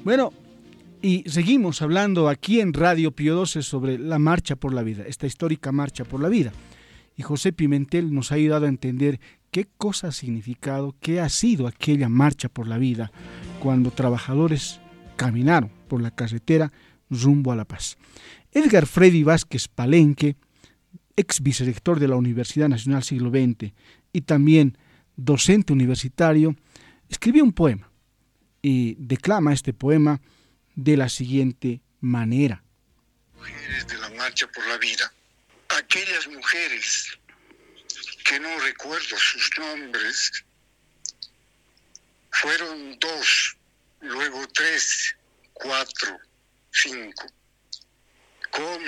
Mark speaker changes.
Speaker 1: Bueno, y seguimos hablando aquí en Radio Pío XII sobre la Marcha por la Vida, esta histórica Marcha por la Vida. Y José Pimentel nos ha ayudado a entender qué cosa ha significado, qué ha sido aquella Marcha por la Vida, cuando trabajadores caminaron por la carretera rumbo a La Paz. Edgar Freddy Vázquez Palenque, ex vicerrector de la Universidad Nacional Siglo XX y también docente universitario, escribió un poema y declama este poema de la siguiente manera.
Speaker 2: Mujeres de la Marcha por la Vida, aquellas mujeres que no recuerdo sus nombres, fueron 2, luego 3, 4, 5.